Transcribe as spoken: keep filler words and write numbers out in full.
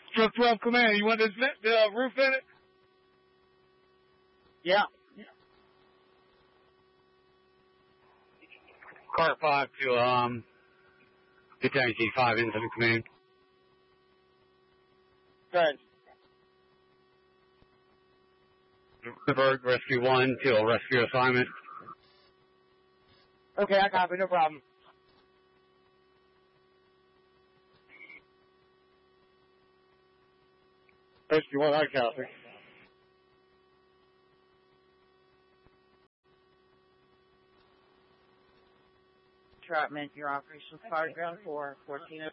Truck twelve Command, you want this the uh, roof in it? Yeah. Car five to, um, two tanky five into the Command. Good. Divert rescue one to a rescue assignment. Okay, I copy, no problem. Rescue one, I copy. Trapman, your operations card ground for fourteen oh